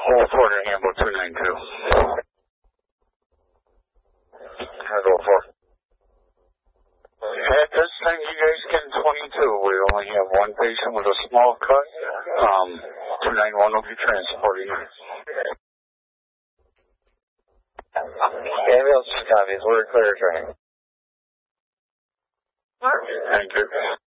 All Florida Handbook 292. I'll go for. At this time, you guys get 22. We only have one patient with a small cut. 291 will be transporting. Ambulance copies. We're clear training. Thank you.